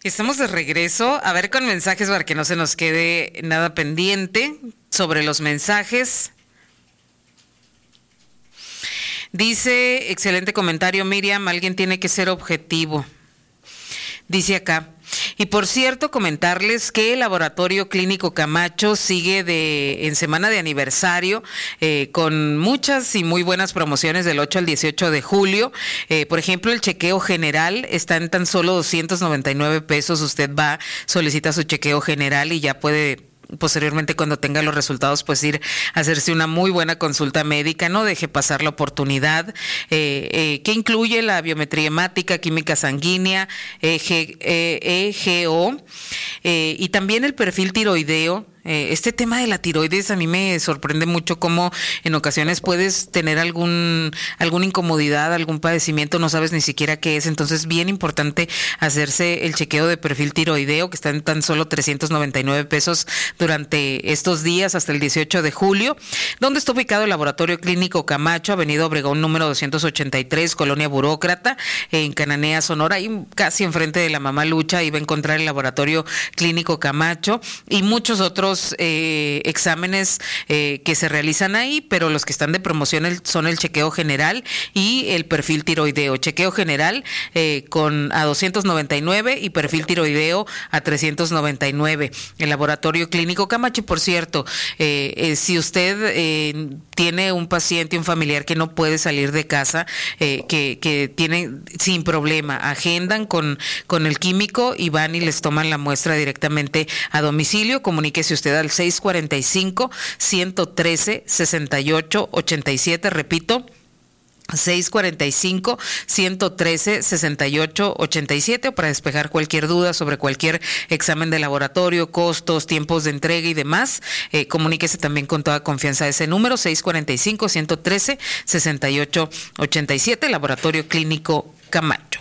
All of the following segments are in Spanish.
Estamos de regreso, a ver con mensajes para que no se nos quede nada pendiente sobre los mensajes. Dice, excelente comentario Miriam, alguien tiene que ser objetivo. Dice acá, y por cierto comentarles que el Laboratorio Clínico Camacho sigue en semana de aniversario con muchas y muy buenas promociones del 8 al 18 de julio. Por ejemplo, el chequeo general está en tan solo 299 pesos. Usted va, solicita su chequeo general y ya puede posteriormente, cuando tenga los resultados, pues ir a hacerse una muy buena consulta médica. No deje pasar la oportunidad, que incluye la biometría hemática, química sanguínea, EGO, y también el perfil tiroideo. Este tema de la tiroides a mí me sorprende mucho cómo en ocasiones puedes tener alguna incomodidad, algún padecimiento, no sabes ni siquiera qué es. Entonces, bien importante hacerse el chequeo de perfil tiroideo, que está en tan solo 399 pesos durante estos días hasta el 18 de julio. ¿Dónde está ubicado el Laboratorio Clínico Camacho? Avenida Obregón número 283, Colonia Burócrata, en Cananea, Sonora, ahí casi enfrente de la Mamá Lucha. Ahí va a encontrar el Laboratorio Clínico Camacho y muchos otros exámenes que se realizan ahí, pero los que están de promoción son el chequeo general y el perfil tiroideo. Chequeo general a 299 y perfil tiroideo a 399. El Laboratorio Clínico Camacho. Por cierto, si usted tiene un paciente, un familiar que no puede salir de casa, que tiene sin problema, agendan con el químico y van y les toman la muestra directamente a domicilio. Comuníquese usted al 645-113-6887, repito, 645-113-6887, o para despejar cualquier duda sobre cualquier examen de laboratorio, costos, tiempos de entrega y demás, comuníquese también con toda confianza a ese número, 645-113-6887, Laboratorio Clínico Camacho.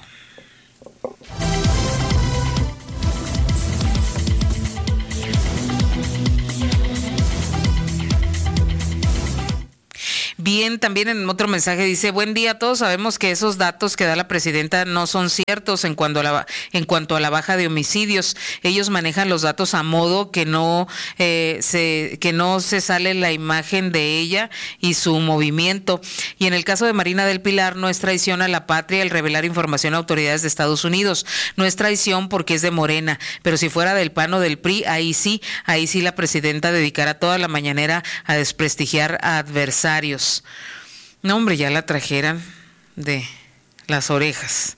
Bien, también en otro mensaje dice, buen día, todos sabemos que esos datos que da la presidenta no son ciertos en cuanto a la baja de homicidios. Ellos manejan los datos a modo que no se sale la imagen de ella y su movimiento. Y en el caso de Marina del Pilar, no es traición a la patria el revelar información a autoridades de Estados Unidos. No es traición porque es de Morena, pero si fuera del PAN o del PRI, ahí sí la presidenta dedicará toda la mañanera a desprestigiar a adversarios. No, hombre, ya la trajeran de las orejas.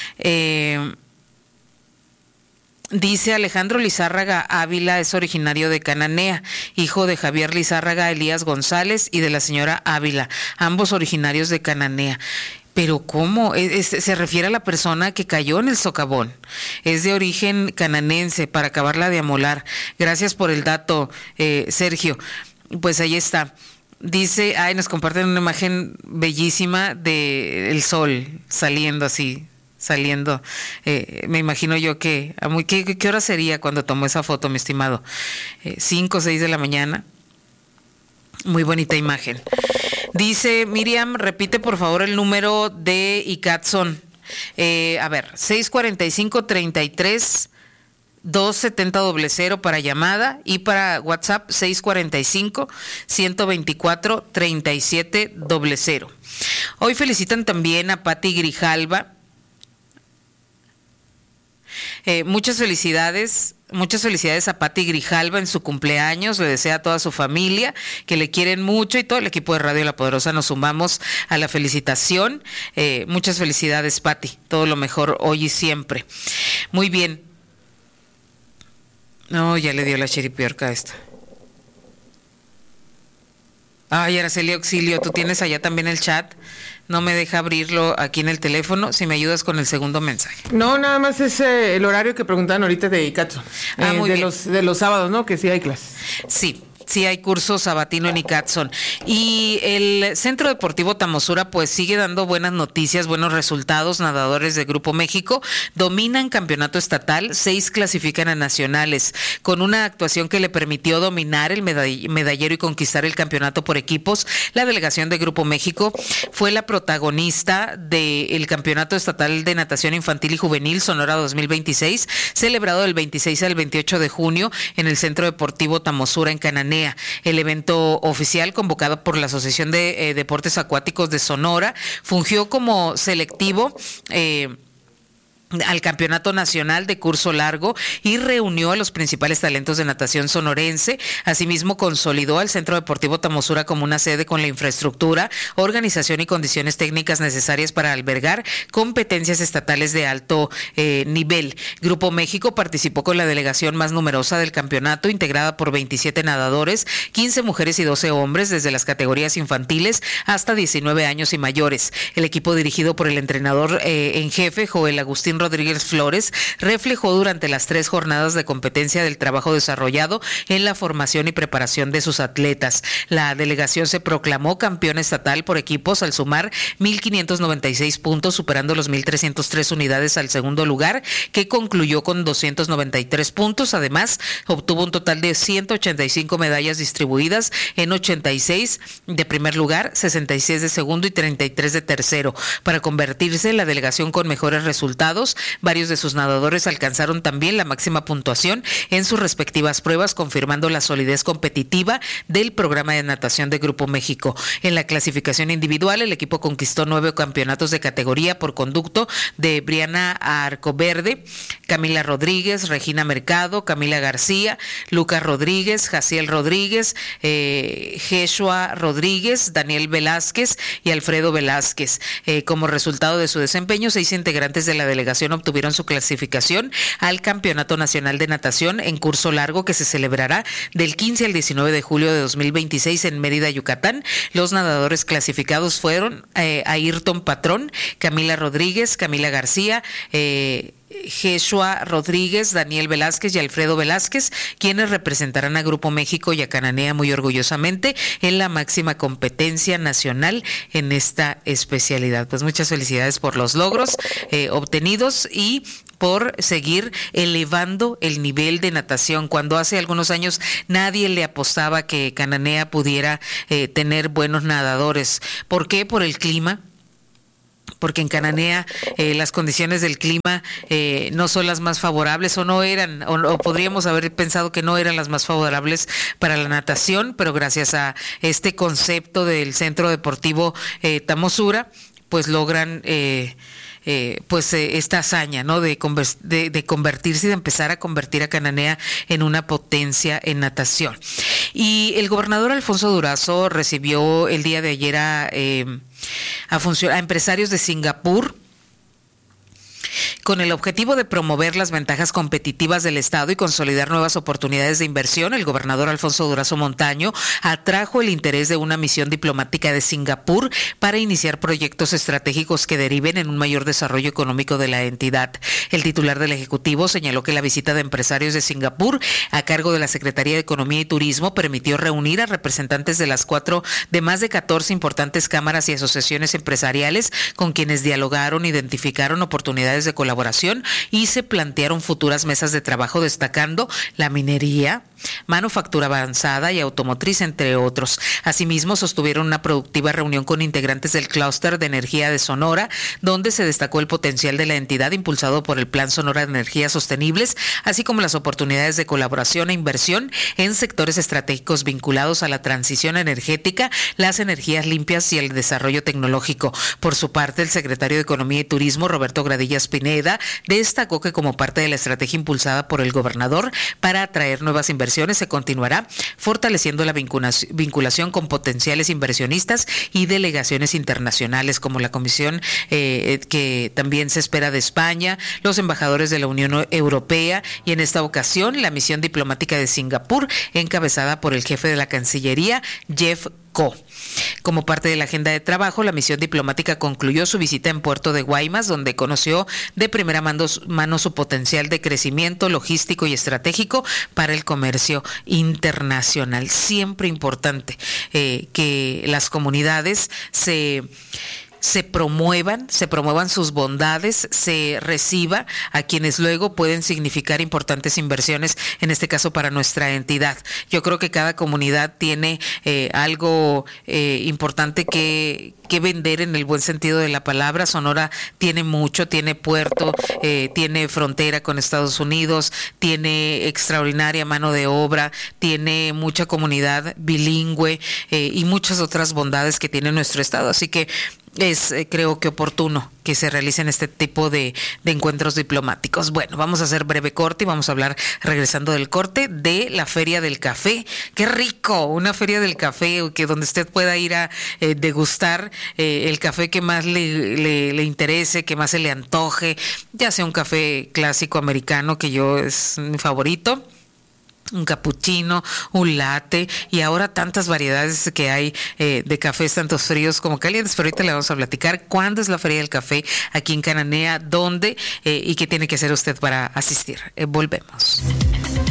Dice Alejandro Lizárraga Ávila, es originario de Cananea, hijo de Javier Lizárraga Elías González y de la señora Ávila, ambos originarios de Cananea. Pero ¿cómo? Se refiere a la persona que cayó en el socavón. Es de origen cananense, para acabarla de amolar. Gracias por el dato, Sergio. Pues ahí está. Dice, nos comparten una imagen bellísima del sol saliendo así, me imagino yo que, ¿qué hora sería cuando tomó esa foto, mi estimado? 5 o 6 de la mañana. Muy bonita imagen. Dice Miriam, repite por favor el número de ICATSON. 645-33 270-00 para llamada y para WhatsApp 645-124-3700. Hoy felicitan también a Patti Grijalva. Muchas felicidades a Patti Grijalva en su cumpleaños. Le desea a toda su familia que le quieren mucho, y todo el equipo de Radio La Poderosa nos sumamos a la felicitación. Muchas felicidades, Patti, todo lo mejor hoy y siempre. Muy bien. No, ya le dio la chiripiorca a esta. Araceli, auxilio, tú tienes allá también el chat. No me deja abrirlo aquí en el teléfono. Si me ayudas con el segundo mensaje. No, nada más es el horario que preguntaban ahorita de ICATSO. Muy bien. De los sábados, ¿no? Que sí hay clases. Sí. Sí, hay curso sabatino en Icatson. Y el Centro Deportivo Tamosura pues sigue dando buenas noticias, buenos resultados. Nadadores de Grupo México dominan campeonato estatal, 6 clasifican a nacionales, con una actuación que le permitió dominar el medallero y conquistar el campeonato por equipos. La delegación de Grupo México fue la protagonista del Campeonato Estatal de Natación Infantil y Juvenil Sonora 2026, celebrado del 26 al 28 de junio en el Centro Deportivo Tamosura en Cananea. El evento oficial, convocado por la Asociación de Deportes Acuáticos de Sonora, fungió como selectivo al Campeonato Nacional de Curso Largo y reunió a los principales talentos de natación sonorense. Asimismo, consolidó al Centro Deportivo Tamosura como una sede con la infraestructura, organización y condiciones técnicas necesarias para albergar competencias estatales de alto nivel. Grupo México participó con la delegación más numerosa del campeonato, integrada por 27 nadadores, 15 mujeres y 12 hombres, desde las categorías infantiles hasta 19 años y mayores. El equipo, dirigido por el entrenador en jefe, Joel Agustín Rodríguez Flores, reflejó durante las 3 jornadas de competencia del trabajo desarrollado en la formación y preparación de sus atletas. La delegación se proclamó campeón estatal por equipos al sumar 1,596 puntos, superando los 1,303 unidades al segundo lugar, que concluyó con 293 puntos. Además, obtuvo un total de 185 medallas distribuidas en 86 de primer lugar, 66 de segundo y 33 de tercero, para convertirse en la delegación con mejores resultados. Varios de sus nadadores alcanzaron también la máxima puntuación en sus respectivas pruebas, confirmando la solidez competitiva del programa de natación de Grupo México. En la clasificación individual, el equipo conquistó 9 campeonatos de categoría por conducto de Briana Arcoverde, Camila Rodríguez, Regina Mercado, Camila García, Lucas Rodríguez, Jaciel Rodríguez, Jeshua Rodríguez, Daniel Velázquez y Alfredo Velázquez. Como resultado de su desempeño, 6 integrantes de la delegación obtuvieron su clasificación al Campeonato Nacional de Natación en Curso Largo, que se celebrará del 15 al 19 de julio de 2026 en Mérida, Yucatán. Los nadadores clasificados fueron Ayrton Patrón, Camila Rodríguez, Camila García, Jeshua Rodríguez, Daniel Velázquez y Alfredo Velázquez, quienes representarán a Grupo México y a Cananea muy orgullosamente en la máxima competencia nacional en esta especialidad. Pues muchas felicidades por los logros obtenidos y por seguir elevando el nivel de natación, cuando hace algunos años nadie le apostaba que Cananea pudiera tener buenos nadadores. ¿Por qué? Por el clima. Porque en Cananea las condiciones del clima no son las más favorables, o no eran, o podríamos haber pensado que no eran las más favorables para la natación, pero gracias a este concepto del Centro Deportivo Tamosura, pues logran esta hazaña, ¿no? De convertirse y de empezar a convertir a Cananea en una potencia en natación. Y el gobernador Alfonso Durazo recibió el día de ayer a empresarios de Singapur, con el objetivo de promover las ventajas competitivas del Estado y consolidar nuevas oportunidades de inversión. El gobernador Alfonso Durazo Montaño atrajo el interés de una misión diplomática de Singapur para iniciar proyectos estratégicos que deriven en un mayor desarrollo económico de la entidad. El titular del Ejecutivo señaló que la visita de empresarios de Singapur, a cargo de la Secretaría de Economía y Turismo, permitió reunir a representantes de más de 14 importantes cámaras y asociaciones empresariales, con quienes dialogaron, identificaron oportunidades de colaboración y se plantearon futuras mesas de trabajo, destacando la minería, manufactura avanzada y automotriz, entre otros. Asimismo, sostuvieron una productiva reunión con integrantes del clúster de energía de Sonora, donde se destacó el potencial de la entidad impulsado por el Plan Sonora de Energías Sostenibles, así como las oportunidades de colaboración e inversión en sectores estratégicos vinculados a la transición energética, las energías limpias y el desarrollo tecnológico. Por su parte, el secretario de Economía y Turismo, Roberto Gradillas Pineda, destacó que como parte de la estrategia impulsada por el gobernador para atraer nuevas inversiones, se continuará fortaleciendo la vinculación con potenciales inversionistas y delegaciones internacionales, como la Comisión que también se espera de España, los embajadores de la Unión Europea y en esta ocasión la misión diplomática de Singapur, encabezada por el jefe de la Cancillería, Jeff México. Como parte de la agenda de trabajo, la misión diplomática concluyó su visita en Puerto de Guaymas, donde conoció de primera mano su potencial de crecimiento logístico y estratégico para el comercio internacional. Siempre importante que las comunidades se promuevan sus bondades, se reciba a quienes luego pueden significar importantes inversiones, en este caso para nuestra entidad. Yo creo que cada comunidad tiene algo importante que vender en el buen sentido de la palabra. Sonora tiene mucho, tiene puerto, tiene frontera con Estados Unidos, tiene extraordinaria mano de obra, tiene mucha comunidad bilingüe y muchas otras bondades que tiene nuestro estado. Así que es creo que oportuno que se realicen este tipo de encuentros diplomáticos. Bueno, vamos a hacer breve corte y vamos a hablar, regresando del corte, de la Feria del Café. ¡Qué rico! Una Feria del Café que donde usted pueda ir a degustar el café que más le interese, que más se le antoje, ya sea un café clásico americano, que yo es mi favorito, un cappuccino, un latte, y ahora tantas variedades que hay de cafés, tantos fríos como calientes. Pero ahorita le vamos a platicar cuándo es la Feria del Café aquí en Cananea, dónde y qué tiene que hacer usted para asistir. Volvemos.